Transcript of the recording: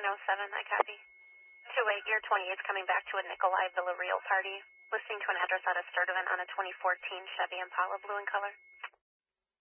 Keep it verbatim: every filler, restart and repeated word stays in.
nine oh seven, I copy. two eight, year twenty-eight is coming back to a Nikolai Villarreal party. Listening to an address out of Sturtevant on a twenty fourteen Chevy Impala, blue in color.